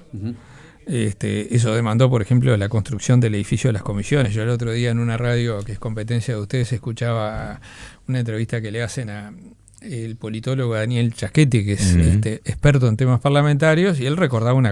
Uh-huh. Eso demandó, por ejemplo, la construcción del edificio de las comisiones. Yo el otro día en una radio que es competencia de ustedes escuchaba una entrevista que le hacen a el politólogo Daniel Chasquetti, que es experto en temas parlamentarios, y él recordaba una